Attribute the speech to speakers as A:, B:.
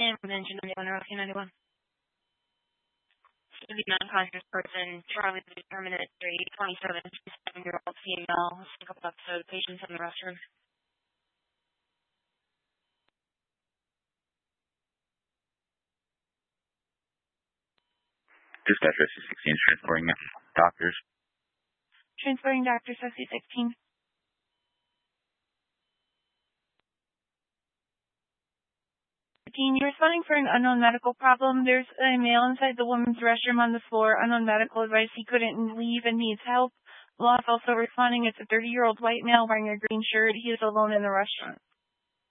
A: Sam from Engine 91 or 91. The non-conscious person, Charlie the Determinate, a 27-year-old female, a couple episodes, patients in the restroom.
B: Dispatch SC-16 is transporting doctors.
A: Transporting doctors SC-16. You're responding for an unknown medical problem. There's a male inside the woman's restroom on the floor. Unknown medical advice. He couldn't leave and needs help. Law is also responding. It's a 30-year-old white male wearing a green shirt. He is alone in the restaurant.